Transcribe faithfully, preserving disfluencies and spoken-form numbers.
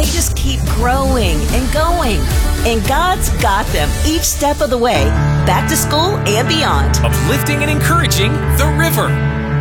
they just keep growing and going. And God's got them each step of the way, back to school and beyond. Uplifting and encouraging The River.